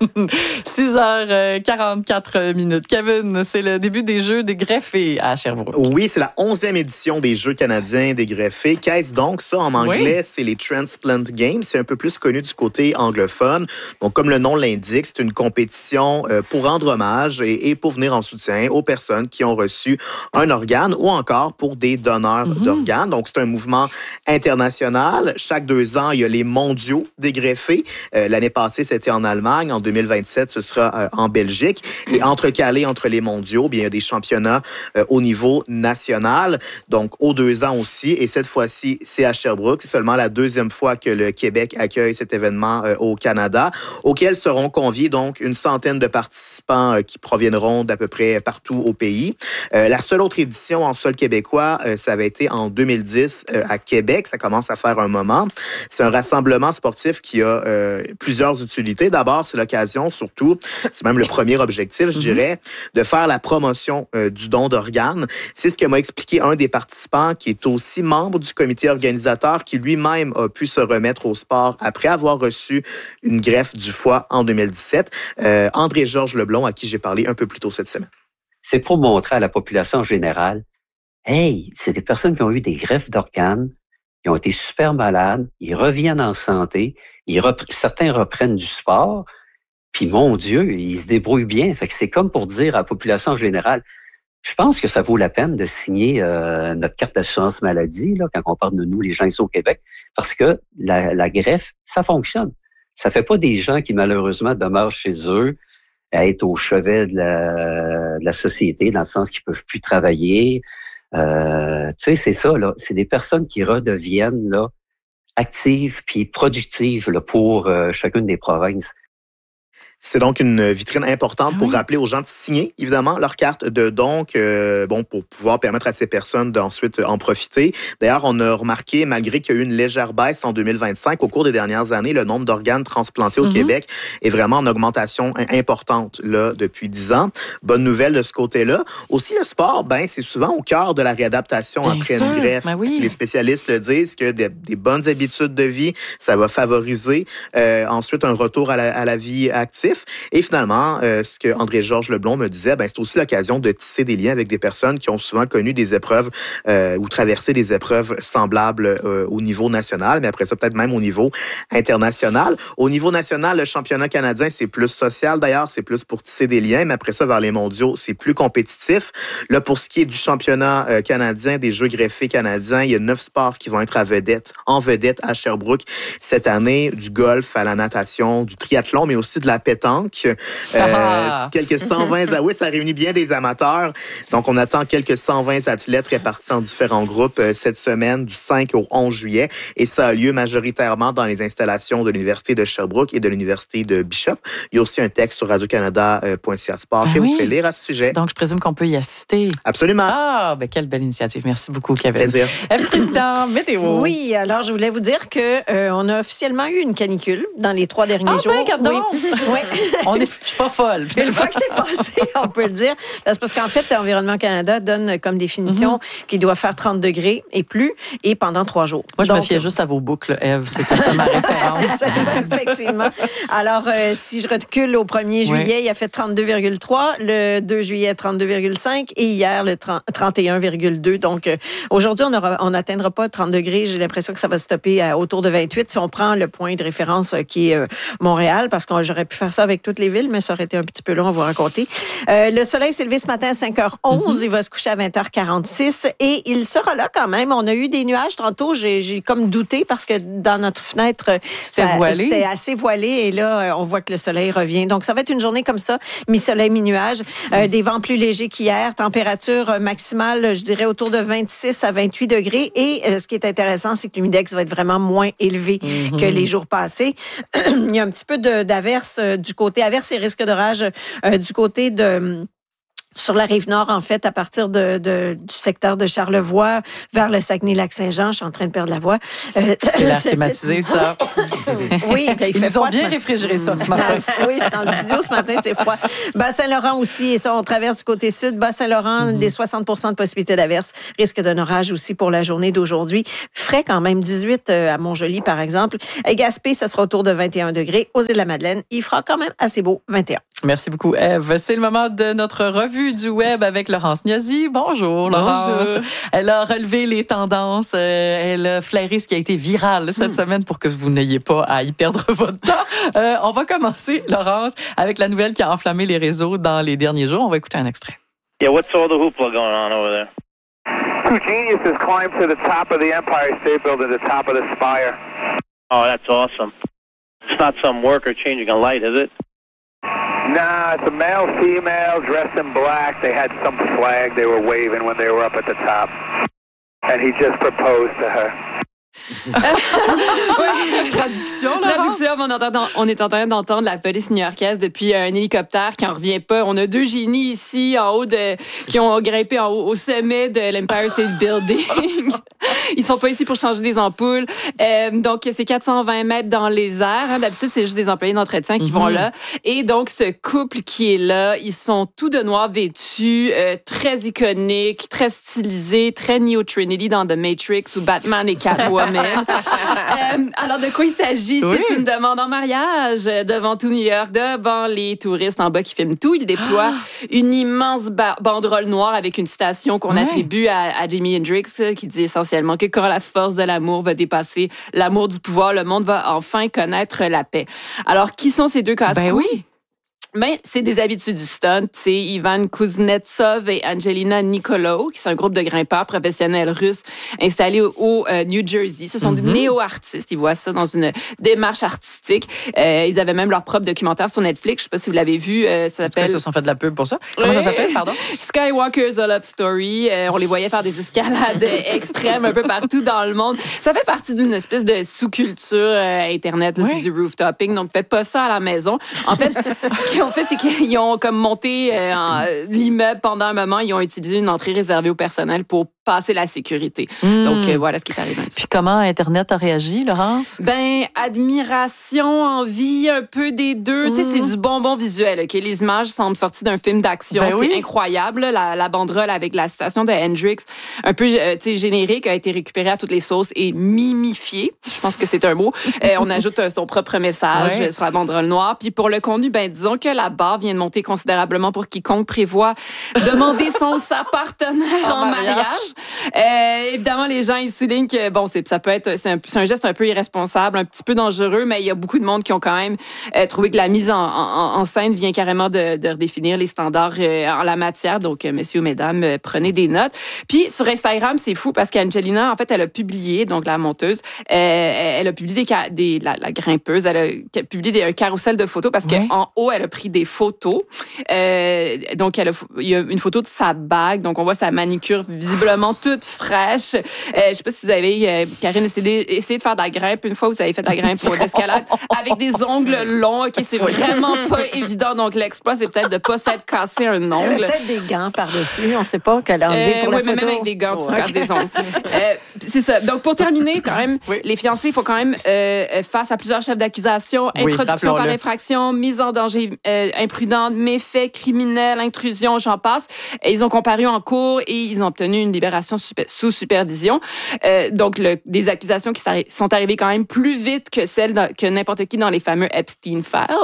six heures quarante-quatre minutes. Kevin, c'est le début des Jeux des greffés à Sherbrooke. Oui, c'est la onzième édition des Jeux canadiens des greffés. Qu'est-ce donc? Ça, en anglais, oui. c'est les Transplant Games. C'est un peu plus connu du côté anglophone. Donc, comme le nom l'indique, c'est une compétition pour rendre hommage et, et pour venir en soutien aux personnes qui ont reçu un organe ou encore pour des donneurs mm-hmm. d'organes. Donc, c'est un mouvement international. Chaque deux ans, il y a les mondiaux des greffés. Euh, l'année passée, c'était en Allemagne. En deux mille vingt-sept, ce sera euh, en Belgique. Et entrecalé entre les mondiaux, bien, il y a des championnats euh, au niveau national. Donc, aux deux ans aussi. Et cette fois-ci, c'est à Sherbrooke. C'est seulement la deuxième fois que le Québec accueille cet événement euh, au Canada, auquel seront conviés donc une centaine de participants euh, qui proviendront d'à peu près partout au pays. Euh, la seule autre édition en sol québécois, euh, ça avait été en deux mille dix euh, à Québec. Ça commence à faire un moment. C'est un rassemblement sportif qui a euh, plusieurs utilités. D'abord, c'est l'occasion, surtout, c'est même le premier objectif, je dirais, de faire la promotion euh, du don d'organes. C'est ce que m'a expliqué un des participants qui est aussi membre du comité organisateur, qui lui-même a pu se remettre au sport après avoir reçu une greffe du foie en deux mille dix-sept. Euh, André-Georges Leblond, à qui j'ai parlé un peu plus tôt cette semaine. C'est pour montrer à la population en général, hey, c'est des personnes qui ont eu des greffes d'organes, ils ont été super malades, ils reviennent en santé, ils repre- certains reprennent du sport, puis mon Dieu, ils se débrouillent bien. Fait que c'est comme pour dire à la population en général, je pense que ça vaut la peine de signer euh, notre carte d'assurance maladie là, quand on parle de nous, les gens ici au Québec, parce que la, la greffe, ça fonctionne. Ça fait pas des gens qui malheureusement demeurent chez eux à être au chevet de la, de la société, dans le sens qu'ils peuvent plus travailler. Euh, tu sais, c'est ça, là. C'est des personnes qui redeviennent là actives puis productives là, pour euh, chacune des provinces. C'est donc une vitrine importante ah pour oui. rappeler aux gens de signer, évidemment, leur carte de don, euh, bon, pour pouvoir permettre à ces personnes d'ensuite en profiter. D'ailleurs, on a remarqué, malgré qu'il y a eu une légère baisse en deux mille vingt-cinq, au cours des dernières années, le nombre d'organes transplantés au mm-hmm. Québec est vraiment en augmentation importante là depuis dix ans. Bonne nouvelle de ce côté-là. Aussi, le sport, ben, c'est souvent au cœur de la réadaptation Bien après sûr. une greffe. Ben oui. Les spécialistes le disent que des, des bonnes habitudes de vie, ça va favoriser euh, ensuite un retour à la, à la vie active. Et finalement, euh, ce que André-Georges Leblond me disait, ben, c'est aussi l'occasion de tisser des liens avec des personnes qui ont souvent connu des épreuves euh, ou traversé des épreuves semblables euh, au niveau national, mais après ça, peut-être même au niveau international. Au niveau national, le championnat canadien, c'est plus social d'ailleurs, c'est plus pour tisser des liens, mais après ça, vers les mondiaux, c'est plus compétitif. Là, pour ce qui est du championnat euh, canadien, des Jeux greffés canadiens, il y a neuf sports qui vont être à vedette, en vedette à Sherbrooke cette année, du golf à la natation, du triathlon, mais aussi de la pétanque. Euh, ah. Quelques cent vingt, ah oui, ça réunit bien des amateurs. Donc, on attend quelques cent vingt athlètes répartis en différents groupes euh, cette semaine, du cinq au onze juillet. Et ça a lieu majoritairement dans les installations de l'Université de Sherbrooke et de l'Université de Bishop. Il y a aussi un texte sur radio canada point c a sport ben que oui. vous pouvez lire à ce sujet. Donc, je présume qu'on peut y assister. Absolument. Ah, ben quelle belle initiative. Merci beaucoup, Kevin. Plaisir. F-Président, météo. Oui, alors je voulais vous dire que euh, on a officiellement eu une canicule dans les trois derniers ah, jours. Ben, pardon. Oui. oui. On est, je suis pas folle. Une fois que c'est passé, on peut le dire. Parce, parce qu'en fait, Environnement Canada donne comme définition mm-hmm. qu'il doit faire trente degrés et plus, et pendant trois jours. Moi, je Donc, me fiais juste à vos boucles, Ève. C'était ça ma référence. c'est ça, effectivement. Alors, euh, si je recule au premier juillet, oui. il a fait trente-deux virgule trois, le deux juillet, trente-deux virgule cinq, et hier, le trente et un virgule deux. Donc, euh, aujourd'hui, on n'atteindra pas trente degrés. J'ai l'impression que ça va stopper à, autour de vingt-huit si on prend le point de référence euh, qui est euh, Montréal, parce que j'aurais pu faire ça avec toutes les villes, mais ça aurait été un petit peu long à vous raconter. Euh, le soleil s'est levé ce matin à cinq heures onze. Mm-hmm. Il va se coucher à vingt heures quarante-six et il sera là quand même. On a eu des nuages tantôt. J'ai, j'ai comme douté parce que dans notre fenêtre, c'était, ça, voilé. c'était assez voilé et là, on voit que le soleil revient. Donc, ça va être une journée comme ça, mi-soleil, mi-nuage. Euh, des vents plus légers qu'hier. Température maximale, je dirais, autour de vingt-six à vingt-huit degrés. Et euh, ce qui est intéressant, c'est que l'humidex va être vraiment moins élevé mm-hmm. que les jours passés. Il y a un petit peu de, d'averse euh, du côté, averse et risque d'orage euh, du côté de... sur la rive nord, en fait, à partir de, de, du secteur de Charlevoix vers le Saguenay-Lac-Saint-Jean. Je suis en train de perdre la voix. Euh, c'est l'air climatisé, ça. Oui, ben, il Ils fait nous ont froid, bien réfrigéré ça ce matin. Oui, c'est dans le studio ce matin, c'est froid. Bas-Saint-Laurent aussi, et ça, on traverse du côté sud. Bas-Saint-Laurent, mm-hmm. des soixante pour cent de possibilité d'averse. Risque d'un orage aussi pour la journée d'aujourd'hui. Frais quand même, dix-huit à Montjoly, par exemple. À Gaspé, ça sera autour de vingt et un degrés. Aux Îles-de-la-Madeleine, il fera quand même assez beau, vingt et un. Merci beaucoup, Ève. C'est le moment de notre revue du web avec Laurence Gnosi. Bonjour, Laurence. Bonjour. Elle a relevé les tendances. Euh, elle a flairé ce qui a été viral cette mm. semaine pour que vous n'ayez pas à y perdre votre temps. Euh, on va commencer, Laurence, avec la nouvelle qui a enflammé les réseaux dans les derniers jours. On va écouter un extrait. Yeah, what's all the hoopla going on over there? Two geniuses climbed to the top of the Empire State Building, the top of the spire. Oh, that's awesome. It's not some worker changing a light, is it? Nah, it's a male, female, dressed in black. They had some flag they were waving when they were up at the top. And he just proposed to her. ouais. Traduction, là. Traduction, on, entend, on est en train d'entendre la police new-yorkaise depuis un hélicoptère qui en revient pas. On a deux génies ici en haut de, qui ont grimpé en haut, au sommet de l'Empire State Building. Ils sont pas ici pour changer des ampoules. Euh, donc, c'est quatre cent vingt mètres dans les airs. Hein. D'habitude, c'est juste des employés d'entretien qui mm-hmm. vont là. Et donc, ce couple qui est là, ils sont tous de noir vêtus, euh, très iconiques, très stylisés, très Neo-Trinity dans The Matrix ou Batman et Catwoman. euh, alors, de quoi il s'agit? Oui. C'est une demande en mariage devant tout New York, devant les touristes en bas qui filment tout. Il déploie ah. une immense ba- banderole noire avec une citation qu'on ouais. attribue à, à Jimi Hendrix qui dit essentiellement que quand la force de l'amour va dépasser l'amour du pouvoir, le monde va enfin connaître la paix. Alors, qui sont ces deux casse-couilles? Ben oui. Ben, c'est des habitués du stunt. C'est Ivan Kuznetsov et Angelina Nikolov, qui sont un groupe de grimpeurs professionnels russes installés au, au euh, New Jersey. Ce sont mm-hmm. des néo-artistes. Ils voient ça dans une démarche artistique. Euh, ils avaient même leur propre documentaire sur Netflix. Je ne sais pas si vous l'avez vu. Euh, ça s'appelle... Ils se sont fait de la pub pour ça. Comment ouais. ça s'appelle, pardon? Skywalker's A Love Story. Euh, on les voyait faire des escalades extrêmes un peu partout dans le monde. Ça fait partie d'une espèce de sous-culture euh, Internet. Là, oui. C'est du rooftoping. Donc, faites pas ça à la maison. En fait, ce qu'ils ont fait, c'est qu'ils ont comme monté euh, en, l'immeuble pendant un moment. Ils ont utilisé une entrée réservée au personnel pour passer la sécurité. Mmh. Donc, euh, voilà ce qui est arrivé. Puis comment Internet a réagi, Laurence? Ben, admiration, envie, un peu des deux. Mmh. Tu sais, c'est du bonbon visuel. Okay? Les images semblent sorties d'un film d'action. Ben c'est oui. incroyable. La, la banderole avec la citation de Hendrix, un peu euh, tu sais, générique, a été récupérée à toutes les sauces et mimifiée. Je pense que c'est un mot. euh, on ajoute euh, son propre message ouais. sur la banderole noire. Puis pour le contenu, ben disons que la barre vient de monter considérablement pour quiconque prévoit demander son ou sa partenaire en, en mariage. mariage. Euh, évidemment, les gens, ils soulignent que, bon, c'est, ça peut être, c'est un, c'est un geste un peu irresponsable, un petit peu dangereux, mais il y a beaucoup de monde qui ont quand même euh, trouvé que la mise en, en, en scène vient carrément de, de redéfinir les standards euh, en la matière. Donc, euh, messieurs, mesdames, euh, prenez des notes. Puis, sur Instagram, c'est fou parce qu'Angelina, en fait, elle a publié, donc la monteuse, euh, elle a publié des, des la, la grimpeuse, elle a publié des, un carrousel de photos parce ouais. qu'en haut, elle a pris des photos. Euh, donc, elle a, il y a une photo de sa bague. Donc, on voit sa manicure visiblement toute fraîche. Euh, je ne sais pas si vous avez, euh, Karine, essayé, essayé de faire de la grimpe. Une fois, vous avez fait de la grimpe pour l'escalade avec des ongles longs. OK, c'est vraiment pas évident. Donc, l'exploit, c'est peut-être de ne pas s'être cassé un ongle. Elle a peut-être des gants par-dessus. On ne sait pas qu'elle a enlevé euh, pour oui, la mais photo. même avec des gants, tu casses des ongles. Euh, c'est ça. Donc, pour terminer, quand même, oui. les fiancés, il faut quand même, euh, face à plusieurs chefs d'accusation, oui, introduction par infraction, mise en danger euh, imprudente, méfait criminel, intrusion, j'en passe. Et ils ont comparu en cours et ils ont obtenu une libération super, sous supervision. Euh, donc, le, des accusations qui sont arrivées quand même plus vite que celles de, que n'importe qui dans les fameux Epstein Files.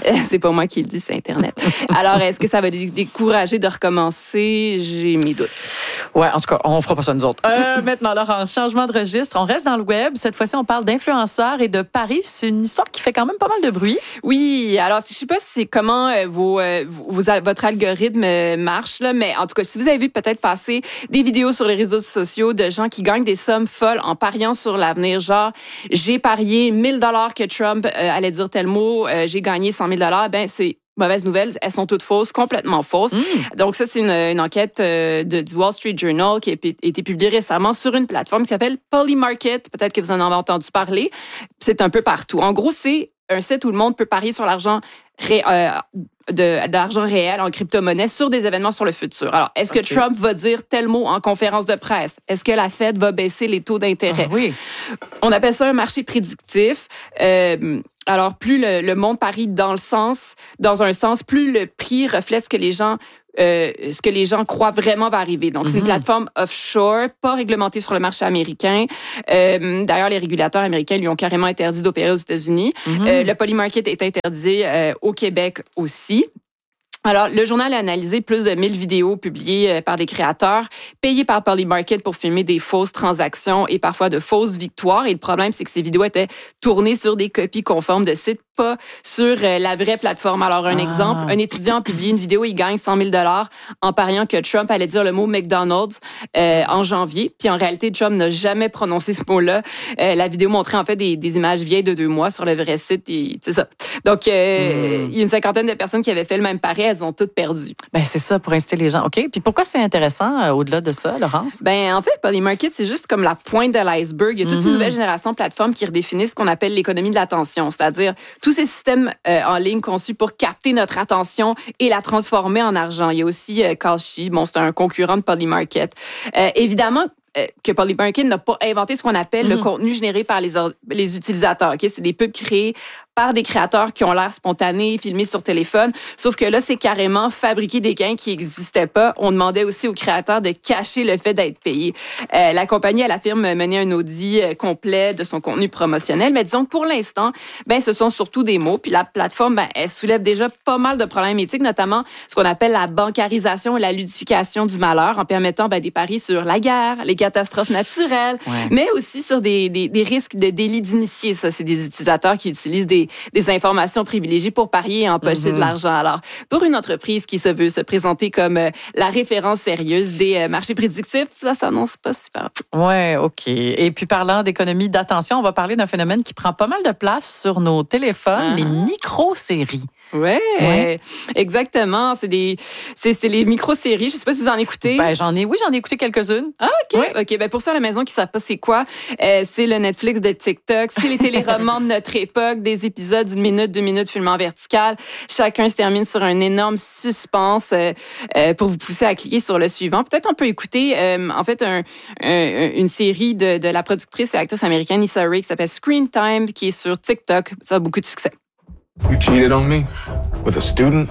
C'est pas moi qui le dis, c'est Internet. Alors, est-ce que ça va les décourager de recommencer? J'ai mes doutes. Ouais, en tout cas, on fera pas ça nous autres. Euh, maintenant, Laurence, changement de registre. On reste dans le web. Cette fois-ci, on parle d'influenceurs et de paris. C'est une histoire qui fait quand même pas mal de bruit. Oui, alors je sais pas si c'est comment euh, vos, euh, vos, votre algorithme euh, marche, là, mais en tout cas, si vous avez vu peut-être passer des vidéos sur les réseaux sociaux de gens qui gagnent des sommes folles en pariant sur l'avenir, genre, j'ai parié mille dollars que Trump euh, allait dire tel mot, euh, j'ai gagné cent mille dollars, ben c'est mauvaise nouvelle, elles sont toutes fausses, complètement fausses. Mmh. Donc ça, c'est une, une enquête euh, de, du Wall Street Journal qui a été publiée récemment sur une plateforme qui s'appelle Polymarket. Peut-être que vous en avez entendu parler. C'est un peu partout. En gros, c'est un site où le monde peut parier sur l'argent ré, euh, de, d'argent réel en crypto-monnaie sur des événements sur le futur. Alors, est-ce que okay. Trump va dire tel mot en conférence de presse? Est-ce que la Fed va baisser les taux d'intérêt? Ah, oui. On appelle ça un marché prédictif. Euh, alors, plus le, le monde parie dans le sens, dans un sens, plus le prix reflète ce que les gens Euh, ce que les gens croient vraiment va arriver. Donc, mm-hmm. c'est une plateforme offshore, pas réglementée sur le marché américain. Euh, d'ailleurs, les régulateurs américains lui ont carrément interdit d'opérer aux États-Unis. Mm-hmm. Euh, le Polymarket est interdit euh, au Québec aussi. Alors, le journal a analysé plus de mille vidéos publiées par des créateurs, payés par Polymarket pour filmer des fausses transactions et parfois de fausses victoires. Et le problème, c'est que ces vidéos étaient tournées sur des copies conformes de sites, pas sur la vraie plateforme. Alors, un ah. exemple, un étudiant a publié une vidéo, il gagne cent mille dollars en pariant que Trump allait dire le mot McDonald's euh, en janvier. Puis en réalité, Trump n'a jamais prononcé ce mot-là. Euh, la vidéo montrait en fait des, des images vieilles de deux mois sur le vrai site. Et c'est ça. Donc, euh, mm. il y a une cinquantaine de personnes qui avaient fait le même pari. Elles ont toutes perdu. Ben c'est ça, pour inciter les gens. OK. Puis pourquoi c'est intéressant euh, au-delà de ça, Laurence? Ben en fait, Polymarket, c'est juste comme la pointe de l'iceberg. Il y a toute mm-hmm. une nouvelle génération de plateformes qui redéfinissent ce qu'on appelle l'économie de l'attention, c'est-à-dire tous ces systèmes euh, en ligne conçus pour capter notre attention et la transformer en argent. Il y a aussi euh, Kalshi, bon, c'est un concurrent de Polymarket. Euh, évidemment, Euh, que Polymarket n'a pas inventé ce qu'on appelle mm-hmm. le contenu généré par les, or- les utilisateurs. Okay? C'est des pubs créés par des créateurs qui ont l'air spontanés, filmés sur téléphone. Sauf que là, c'est carrément fabriquer des gains qui n'existaient pas. On demandait aussi aux créateurs de cacher le fait d'être payés. Euh, la compagnie, elle affirme mener un audit complet de son contenu promotionnel. Mais disons que pour l'instant, ben, ce sont surtout des mots. Puis la plateforme, ben, elle soulève déjà pas mal de problèmes éthiques, notamment ce qu'on appelle la bancarisation et la ludification du malheur en permettant ben, des paris sur la guerre, les catastrophes naturelles, ouais. mais aussi sur des, des, des risques de délit d'initiés. Ça, c'est des utilisateurs qui utilisent des, des informations privilégiées pour parier et empocher mm-hmm. de l'argent. Alors, pour une entreprise qui se veut se présenter comme euh, la référence sérieuse des euh, marchés prédictifs, ça s'annonce pas super. Ouais, OK. Et puis, parlant d'économie d'attention, on va parler d'un phénomène qui prend pas mal de place sur nos téléphones, ah. les micro-séries. Ouais, ouais, exactement. C'est des, c'est, c'est les micro-séries. Je sais pas si vous en écoutez. Ben, j'en ai, oui, j'en ai écouté quelques-unes. Ah, OK. Ouais. OK. Ben, pour ceux à la maison qui savent pas c'est quoi, euh, c'est le Netflix de TikTok. C'est les téléromans de notre époque, des épisodes d'une minute, deux minutes filmés en vertical. Chacun se termine sur un énorme suspense euh, euh, pour vous pousser à cliquer sur le suivant. Peut-être on peut écouter, euh, en fait, un, un, une série de, de la productrice et actrice américaine Issa Rae qui s'appelle Screen Time, qui est sur TikTok. Ça a beaucoup de succès. You cheated on me with a student?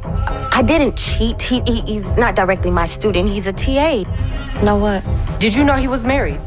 I didn't cheat. He, he he's not directly my student. He's a T A. No what? Did you know he was married?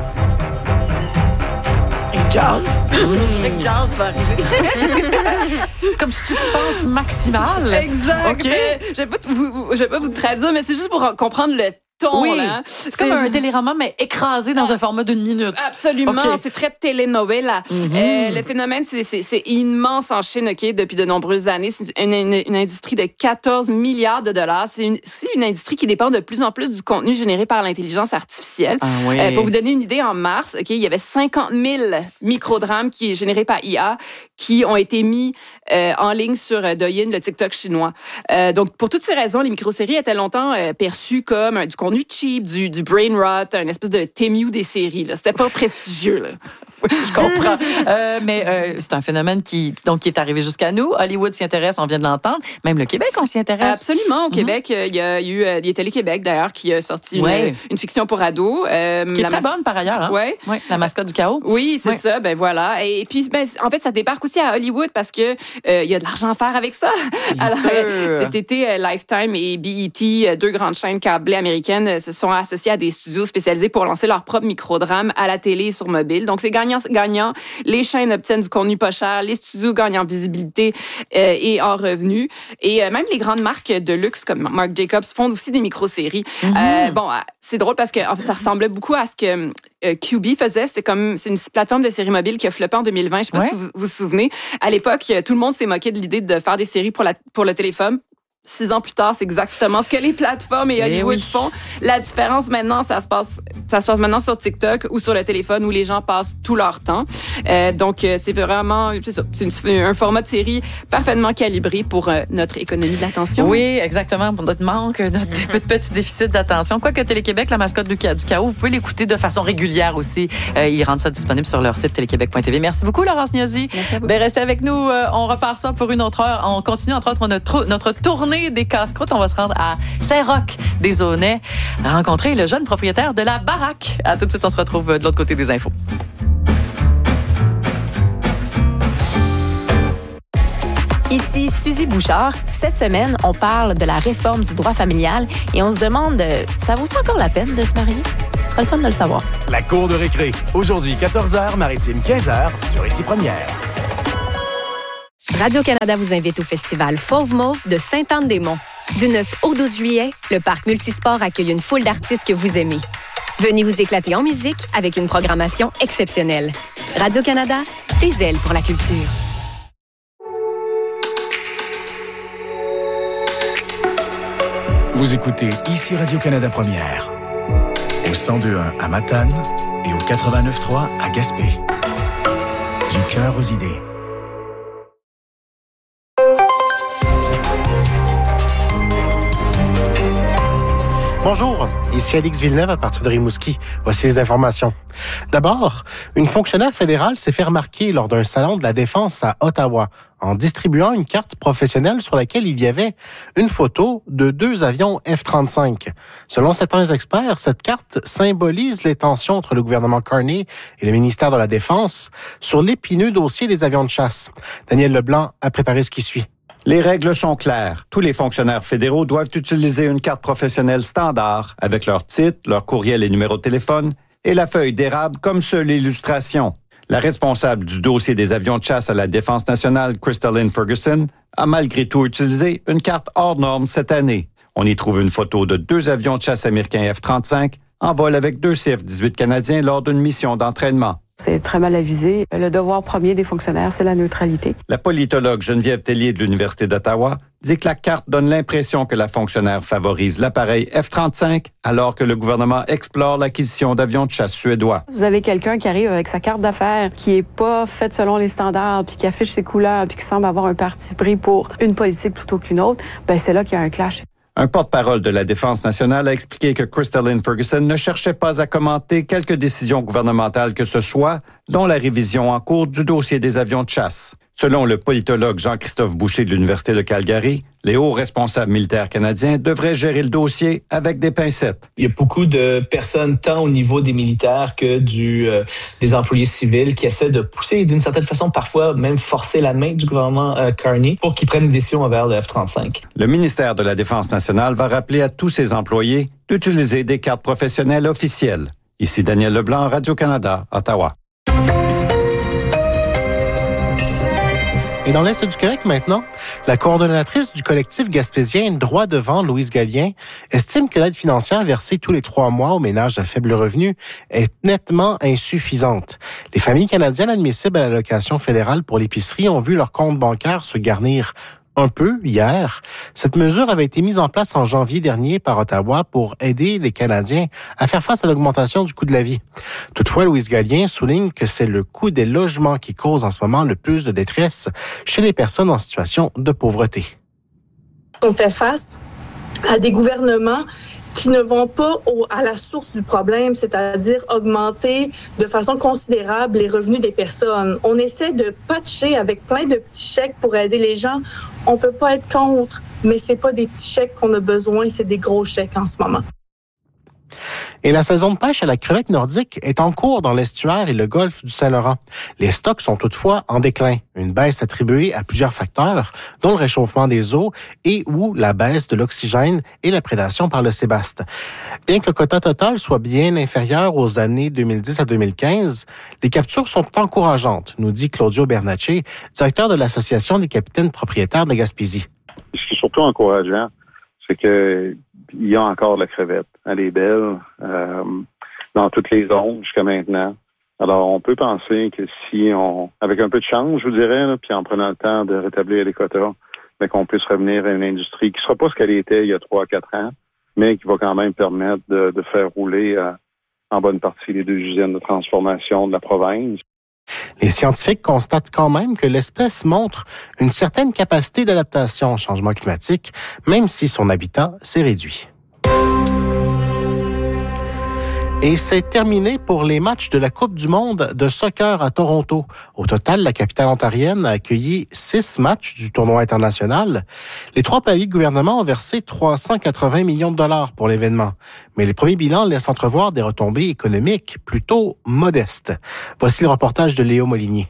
Rick James. Rick James va arriver. C'est comme suspense maximal. Exact. Okay. Je vais pas vous, je vais pas vous traduire, mais c'est juste pour comprendre le ton, oui, là. C'est, c'est comme un téléroman, mais écrasé dans ah, un format d'une minute. Absolument. Okay. C'est très telenovela. Mm-hmm. Euh, le phénomène, c'est, c'est, c'est immense en Chine, OK, depuis de nombreuses années. C'est une, une, une industrie de quatorze milliards de dollars. C'est une, c'est une industrie qui dépend de plus en plus du contenu généré par l'intelligence artificielle. Ah, oui. euh, pour vous donner une idée, en mars, OK, il y avait cinquante mille microdrames qui est générés par I A qui ont été mis euh, en ligne sur euh, Douyin, le TikTok chinois. Euh, donc, pour toutes ces raisons, les micro-séries étaient longtemps euh, perçues comme euh, du contenu cheap, du, du brain rot, une espèce de Temu des séries. Là. C'était pas prestigieux. Là. Oui, je comprends. euh, mais euh, c'est un phénomène qui, donc, qui est arrivé jusqu'à nous. Hollywood s'y intéresse, on vient de l'entendre. Même le Québec, on s'y intéresse. Absolument. Au mm-hmm. Québec, il y a eu il y a Télé-Québec, d'ailleurs, qui a sorti ouais. une, une fiction pour ados. Euh, qui est très mas- bonne, par ailleurs. Hein? Oui. Ouais, la mascotte du chaos. Oui, c'est ouais. ça. Ben voilà. Et, et puis, ben, en fait, ça débarque aussi à Hollywood parce que euh, il y a de l'argent à faire avec ça. Bien Alors, sûr. euh, cet été, euh, Lifetime et B E T, deux grandes chaînes câblées américaines, euh, se sont associées à des studios spécialisés pour lancer leur propre microdrame à la télé et sur mobile. Donc, c'est gagnant-gagnant. Les chaînes obtiennent du contenu pas cher, les studios gagnent en visibilité euh, et en revenus. Et euh, même les grandes marques de luxe comme Marc Jacobs font aussi des micro-séries. Mm-hmm. Euh, bon, c'est drôle parce que en fait, ça ressemblait beaucoup à ce que euh, Q B faisait. C'est comme c'est une plateforme de séries mobiles qui a floppé en deux mille vingt. Je sais pas ouais. si vous vous souvenez. À l'époque, tout le monde s'est moqué de l'idée de faire des séries pour la pour le téléphone. Six ans plus tard, c'est exactement ce que les plateformes et Hollywood oui. font. La différence maintenant, ça se passe, ça se passe maintenant sur TikTok ou sur le téléphone où les gens passent tout leur temps. Euh, donc, euh, c'est vraiment, c'est ça, c'est une, un format de série parfaitement calibré pour euh, notre économie de l'attention. Oui, exactement, pour notre manque, notre mm-hmm. petit déficit d'attention. Quoique Télé-Québec, la mascotte du, du chaos, vous pouvez l'écouter de façon régulière aussi. Euh, ils rendent ça disponible sur leur site téléquébec point t v. Merci beaucoup, Laurence Niazi. Merci à vous. Ben, restez avec nous. Euh, on repart ça pour une autre heure. On continue, entre autres, notre, notre tournée des casse-croûtes. On va se rendre à Saint-Roch des Aunais, rencontrer le jeune propriétaire de la baraque. À tout de suite, on se retrouve de l'autre côté des infos. Ici Suzy Bouchard. Cette semaine, on parle de la réforme du droit familial et on se demande, ça vaut encore la peine de se marier? Ce serait le fun de le savoir. La cour de récré. Aujourd'hui, quatorze heures, Maritime, quinze heures, sur Ici Première. Radio-Canada vous invite au festival Fauve Mauve de Sainte-Anne-des-Monts. Du neuf au douze juillet, le parc multisport accueille une foule d'artistes que vous aimez. Venez vous éclater en musique avec une programmation exceptionnelle. Radio-Canada, des ailes pour la culture. Vous écoutez Ici Radio-Canada Première, au cent deux point un à Matane et au quatre-vingt-neuf point trois à Gaspé. Du cœur aux idées. Bonjour, ici Alix Villeneuve à partir de Rimouski. Voici les informations. D'abord, une fonctionnaire fédérale s'est fait remarquer lors d'un salon de la défense à Ottawa en distribuant une carte professionnelle sur laquelle il y avait une photo de deux avions F trente-cinq. Selon certains experts, cette carte symbolise les tensions entre le gouvernement Carney et le ministère de la Défense sur l'épineux dossier des avions de chasse. Daniel Leblanc a préparé ce qui suit. Les règles sont claires. Tous les fonctionnaires fédéraux doivent utiliser une carte professionnelle standard avec leur titre, leur courriel et numéro de téléphone et la feuille d'érable comme seule illustration. La responsable du dossier des avions de chasse à la Défense nationale, Crystalline Ferguson, a malgré tout utilisé une carte hors norme cette année. On y trouve une photo de deux avions de chasse américains F trente-cinq en vol avec deux C F dix-huit canadiens lors d'une mission d'entraînement. C'est très mal avisé. Le devoir premier des fonctionnaires, c'est la neutralité. La politologue Geneviève Tellier de l'Université d'Ottawa dit que la carte donne l'impression que la fonctionnaire favorise l'appareil F trente-cinq alors que le gouvernement explore l'acquisition d'avions de chasse suédois. Vous avez quelqu'un qui arrive avec sa carte d'affaires qui est pas faite selon les standards, puis qui affiche ses couleurs, puis qui semble avoir un parti pris pour une politique plutôt qu'une autre, ben c'est là qu'il y a un clash. Un porte-parole de la Défense nationale a expliqué que Crystalline Ferguson ne cherchait pas à commenter quelque décision gouvernementale que ce soit, dont la révision en cours du dossier des avions de chasse. Selon le politologue Jean-Christophe Boucher de l'Université de Calgary, les hauts responsables militaires canadiens devraient gérer le dossier avec des pincettes. Il y a beaucoup de personnes, tant au niveau des militaires que du, euh, des employés civils, qui essaient de pousser d'une certaine façon, parfois même forcer la main du gouvernement euh, Carney pour qu'il prenne une décision envers le F trente-cinq. Le ministère de la Défense nationale va rappeler à tous ses employés d'utiliser des cartes professionnelles officielles. Ici Daniel Leblanc, Radio-Canada, Ottawa. Et dans l'Est du Québec maintenant, la coordonnatrice du collectif gaspésien Droit devant, Louise Gallien, estime que l'aide financière versée tous les trois mois aux ménages à faible revenu est nettement insuffisante. Les familles canadiennes admissibles à l'allocation fédérale pour l'épicerie ont vu leur compte bancaire se garnir un peu hier. Cette mesure avait été mise en place en janvier dernier par Ottawa pour aider les Canadiens à faire face à l'augmentation du coût de la vie. Toutefois, Louise Gallien souligne que c'est le coût des logements qui cause en ce moment le plus de détresse chez les personnes en situation de pauvreté. On fait face à des gouvernements qui ne vont pas au, à la source du problème, c'est-à-dire augmenter de façon considérable les revenus des personnes. On essaie de patcher avec plein de petits chèques pour aider les gens. On peut pas être contre, mais c'est pas des petits chèques qu'on a besoin, c'est des gros chèques en ce moment. Et la saison de pêche à la crevette nordique est en cours dans l'estuaire et le golfe du Saint-Laurent. Les stocks sont toutefois en déclin. Une baisse attribuée à plusieurs facteurs, dont le réchauffement des eaux et ou la baisse de l'oxygène et la prédation par le sébaste. Bien que le quota total soit bien inférieur aux années deux mille dix à deux mille quinze, les captures sont encourageantes, nous dit Claudio Bernacci, directeur de l'Association des capitaines propriétaires de la Gaspésie. Ce qui est surtout encourageant, c'est que il y a encore de la crevette. Elle est belle euh, dans toutes les zones jusqu'à maintenant. Alors, on peut penser que si on, avec un peu de chance, je vous dirais, là, puis en prenant le temps de rétablir les quotas, mais qu'on puisse revenir à une industrie qui ne sera pas ce qu'elle était il y a trois à quatre ans, mais qui va quand même permettre de, de faire rouler euh, en bonne partie les deux usines de transformation de la province. Les scientifiques constatent quand même que l'espèce montre une certaine capacité d'adaptation au changement climatique, même si son habitat s'est réduit. Et c'est terminé pour les matchs de la Coupe du monde de soccer à Toronto. Au total, la capitale ontarienne a accueilli six matchs du tournoi international. Les trois paliers de gouvernement ont versé trois cent quatre-vingts millions de dollars pour l'événement. Mais les premiers bilans laissent entrevoir des retombées économiques plutôt modestes. Voici le reportage de Léo Molinier.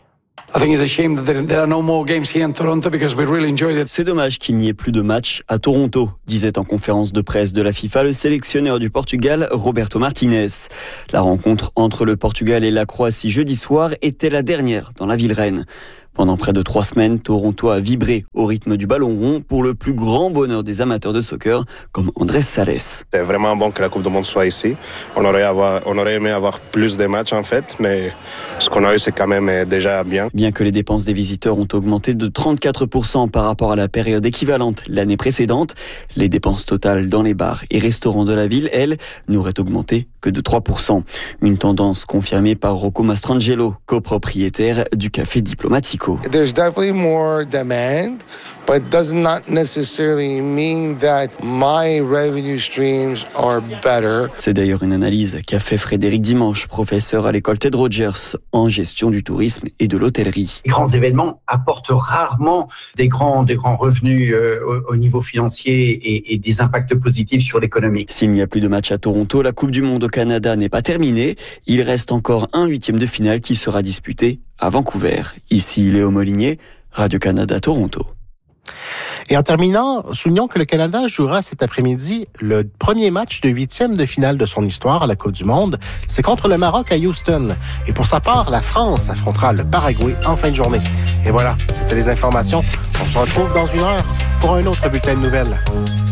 C'est dommage qu'il n'y ait plus de matchs à Toronto, disait en conférence de presse de la FIFA le sélectionneur du Portugal, Roberto Martinez. La rencontre entre le Portugal et la Croatie jeudi soir était la dernière dans la ville reine. Pendant près de trois semaines, Toronto a vibré au rythme du ballon rond pour le plus grand bonheur des amateurs de soccer, comme Andrés Sales. C'est vraiment bon que la Coupe du monde soit ici. On aurait, avoir, on aurait aimé avoir plus de matchs en fait, mais ce qu'on a eu, c'est quand même déjà bien. Bien que les dépenses des visiteurs ont augmenté de trente-quatre pour cent par rapport à la période équivalente l'année précédente, les dépenses totales dans les bars et restaurants de la ville, elles, n'auraient augmenté que de trois pour cent. Une tendance confirmée par Rocco Mastrangelo, copropriétaire du Café Diplomatico. There's definitely more demand, but does not necessarily mean that my revenue streams are better. C'est d'ailleurs une analyse qu'a fait Frédéric Dimanche, professeur à l'école Ted Rogers en gestion du tourisme et de l'hôtellerie. Les grands événements apportent rarement des grands, des grands revenus euh, au, au niveau financier et, et des impacts positifs sur l'économie. S'il n'y a plus de match à Toronto, la Coupe du monde au Canada n'est pas terminée. Il reste encore un huitième de finale qui sera disputé à Vancouver. Ici, Léo Molinier, Radio-Canada, Toronto. Et en terminant, soulignons que le Canada jouera cet après-midi le premier match de huitième de finale de son histoire à la Coupe du monde. C'est contre le Maroc à Houston. Et pour sa part, la France affrontera le Paraguay en fin de journée. Et voilà, c'était les informations. On se retrouve dans une heure pour un autre bulletin de nouvelles.